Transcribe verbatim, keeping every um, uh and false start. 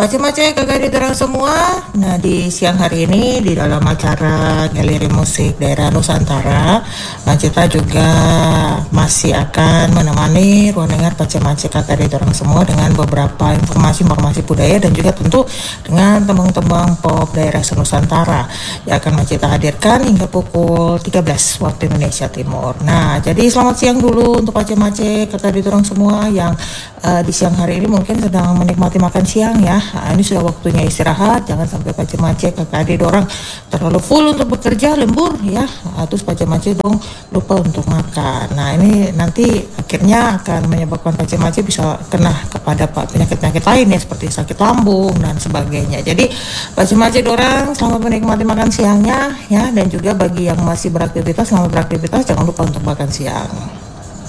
Macam-macam kakak dorang semua. Nah, di siang hari ini di dalam acara Galeri Musik Daerah Nusantara, Macita juga masih akan menemani ruang dengar macam-macam kakak dorang semua dengan beberapa informasi-informasi budaya dan juga tentu dengan tembang-tembang pop daerah Nusantara yang akan Macita hadirkan hingga pukul tiga belas waktu Indonesia Timur. Nah, jadi selamat siang dulu untuk macam-macam kakak dorang semua yang uh, di siang hari ini mungkin sedang menikmati makan siang ya. Nah, ini sudah waktunya istirahat, jangan sampai pace-mace kakak adik dorang terlalu full untuk bekerja lembur ya, nah, terus pace-mace dong lupa untuk makan. Nah, ini nanti akhirnya akan menyebabkan pace-mace bisa kena kepada penyakit-penyakit lain ya, seperti sakit lambung dan sebagainya. Jadi pace-mace dorang selamat menikmati makan siangnya ya, dan juga bagi yang masih beraktivitas, selamat beraktivitas, jangan lupa untuk makan siang.